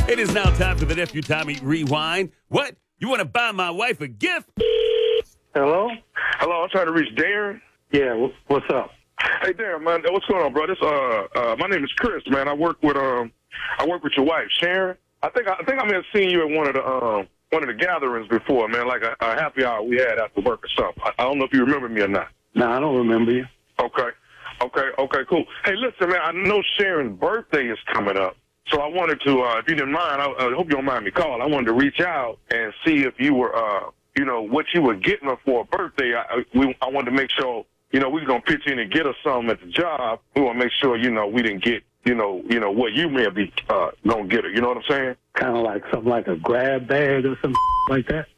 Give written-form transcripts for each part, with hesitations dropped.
It is now time for the Nephew Tommy Rewind. What? You want to buy my wife a gift? Hello? Hello, I'm trying to reach Darren. Yeah, what's up? Hey, Darren, man, what's going on, bro? This, my name is Chris, man. I work with your wife, Sharon. I think I may have seen you at one of the gatherings before, man, like a happy hour we had after work or something. I don't know if you remember me or not. No, I don't remember you. Okay, cool. Hey, listen, man, I know Sharon's birthday is coming up. So I wanted to, if you didn't mind, I hope you don't mind me calling. I wanted to reach out and see if you were, what you were getting her for a birthday. I wanted to make sure, we was going to pitch in and get her something at the job. We want to make sure, we didn't get, what you may be going to get her. You know what I'm saying? Kind of like something like a grab bag or something like that?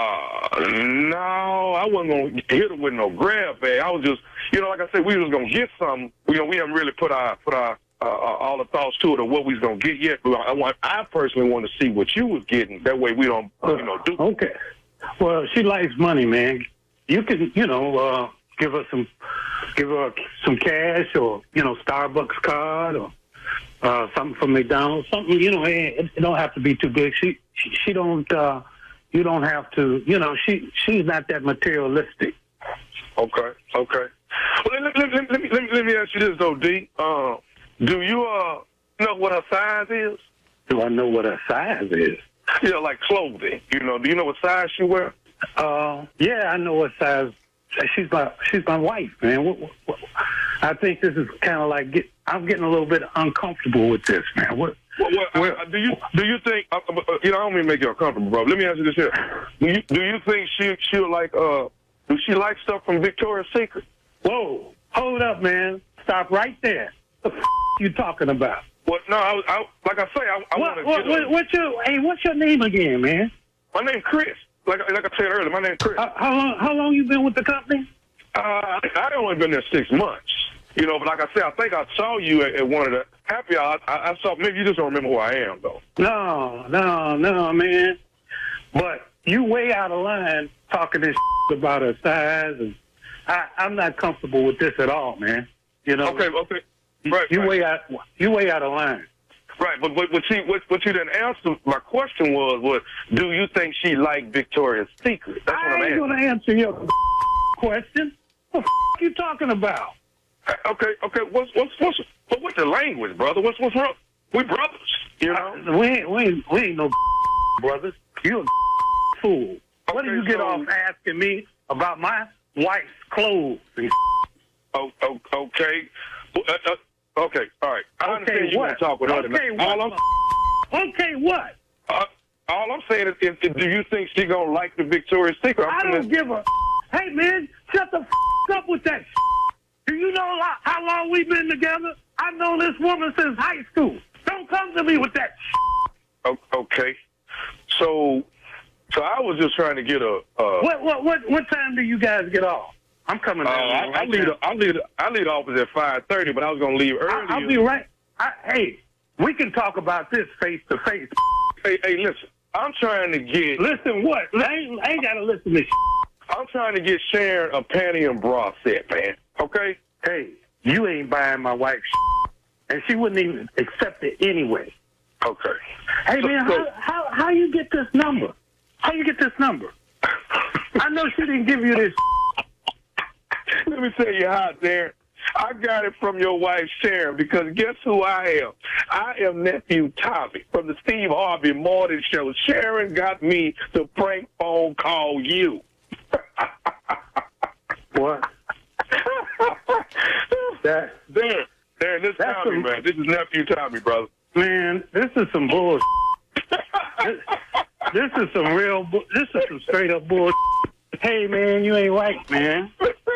No, I wasn't going to hit her with no grab bag. I was just, like I said, we was going to get something. We haven't really put our all the thoughts to it of what we was going to get yet. I personally want to see what you was getting. That way we don't, do. Okay. Well, she likes money, man. You can, give her some cash or, Starbucks card or something from McDonald's. Something, it don't have to be too big. She don't, you don't have to, she's not that materialistic. Okay. Well, let me ask you this, though, D. Do you know what her size is? Do I know what her size is? Yeah, like clothing. Do you know what size she wear? Yeah, I know what size. She's my wife, man. What? I think this is kind of like I'm getting a little bit uncomfortable with this, man. Do you think? I don't mean to make you uncomfortable, bro. Let me ask you this here. Do you think she'll like? Do she like stuff from Victoria's Secret? Whoa, hold up, man. Stop right there. What the you talking about? Well, no, I like I say, I want to. What's your name again, man? My name's Chris. Like I said earlier, my name's Chris. How long you been with the company? I only been there 6 months. But like I said, I think I saw you at one of the happy hours. I saw. Maybe you just don't remember who I am, though. No, man. But you way out of line talking this about her size, and I'm not comfortable with this at all, man. Okay. Right, you way out of line. Right, but what you didn't answer my question was do you think she liked Victoria's Secret? That's what I'm asking. I ain't gonna answer your question. What the you talking about? Okay. What's the language, brother? What's wrong? We brothers, we ain't no brothers. You a fool. Okay, what do you get off asking me about my wife's clothes? Okay. Okay, all right. I understand you want to talk with her tonight. Okay, what? All I'm saying is, do you think she gonna like the Victoria's Secret? I don't give a. Hey, man, shut the up with that. Do you know how long we've been together? I've known this woman since high school. Don't come to me with that. Okay. So I was just trying to get a. What time do you guys get off? I'm coming down. I leave the office at 5:30, but I was gonna leave early. I'll be right. Hey, we can talk about this face to face. Hey, listen. I'm trying to get. Listen, what? I ain't gotta listen to. I'm trying to get Sharon a panty and bra set, man. Okay. Hey, you ain't buying my wife, and she wouldn't even accept it anyway. Okay. Hey, man, how you get this number? How you get this number? I know she didn't give you this. Let me tell you how, Darren. I got it from your wife, Sharon, because guess who I am? I am Nephew Tommy from the Steve Harvey Morning Show. Sharon got me to prank phone call you. What? Darren, this is Tommy, man. This is Nephew Tommy, brother. Man, this is some bullshit. This is some straight up bullshit. Hey, man, you ain't right, man.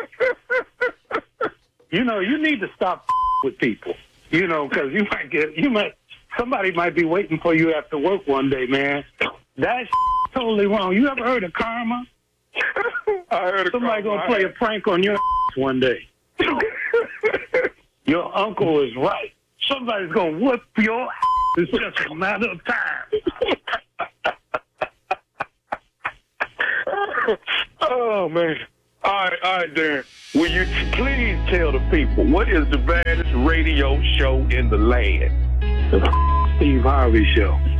You need to stop with people, because somebody might be waiting for you after work one day, man. That's totally wrong. You ever heard of karma? I heard of somebody karma. Gonna play a prank on your one day. Your uncle is right. Somebody's gonna whoop your. It's just a matter of time. Oh man. All right, Darren. Will you please tell the people what is the baddest radio show in the land? The Steve Harvey Show.